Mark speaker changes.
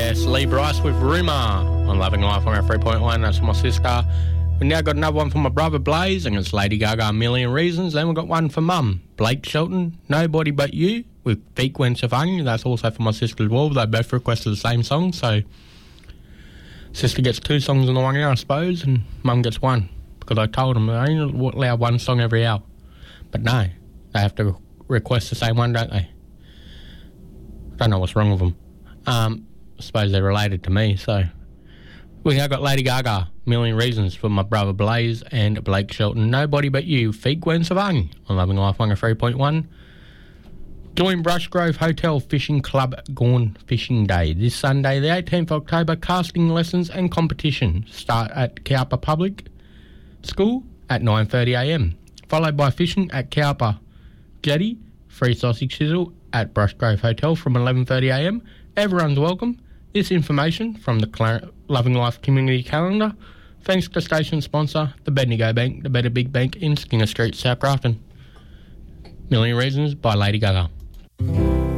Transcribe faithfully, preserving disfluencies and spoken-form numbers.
Speaker 1: Yes, Lee Bryce with Rumour on Loving Life on our three point one. That's for my sister. We now got another one for my brother Blaze, and it's Lady Gaga, A Million Reasons. Then we've got one for Mum, Blake Shelton, Nobody But You, with Feet Gwen Stefani. That's also for my sister as well. They both requested the same song, so sister gets two songs in the one hour, I suppose, and Mum gets one, because I told them they only allow one song every hour. But no, they have to request the same one, don't they? Don't know what's wrong with them. Um, I suppose they're related to me, so... We now got Lady Gaga, Million Reasons for my brother Blaze and Blake Shelton. Nobody But You, Feet Gwen Stefani on Loving Life one oh three point one. Join Brushgrove Hotel Fishing Club Gone Fishing Day this Sunday, the eighteenth of October. Casting lessons and competition start at Cowper Public School at nine thirty a m, followed by fishing at Cowper Jetty, free sausage sizzle at Brushgrove Hotel from eleven thirty a m. Everyone's welcome. This information from the Clar- Loving Life Community Calendar, thanks to station sponsor, the Bendigo Bank, the Better Big Bank in Skinner Street, South Grafton. Million Reasons by Lady Gaga.